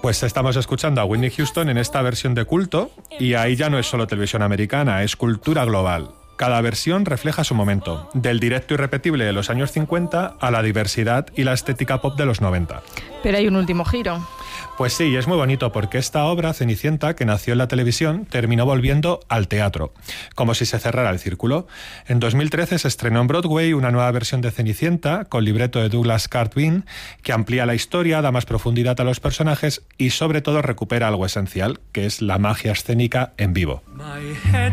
Pues estamos escuchando a Whitney Houston en esta versión de culto, y ahí ya no es solo televisión americana, es cultura global. Cada versión refleja su momento, del directo irrepetible de los años 50 a la diversidad y la estética pop de los 90. Pero hay un último giro. Pues sí, y es muy bonito porque esta obra, Cenicienta, que nació en la televisión, terminó volviendo al teatro, como si se cerrara el círculo. En 2013 se estrenó en Broadway una nueva versión de Cenicienta, con libreto de Douglas Cartwin, que amplía la historia, da más profundidad a los personajes y sobre todo recupera algo esencial, que es la magia escénica en vivo.